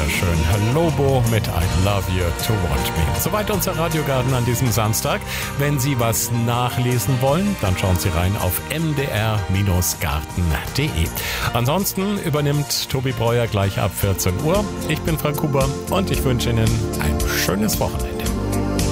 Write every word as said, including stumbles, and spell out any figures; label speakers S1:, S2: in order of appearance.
S1: schön. Lobo mit I Love You to Want Me. Soweit unser Radiogarten an diesem Samstag. Wenn Sie was nachlesen wollen, dann schauen Sie rein auf m d r garten punkt d e. Ansonsten übernimmt Tobi Breuer gleich ab vierzehn Uhr. Ich bin Frank Huber und ich wünsche Ihnen ein schönes Wochenende.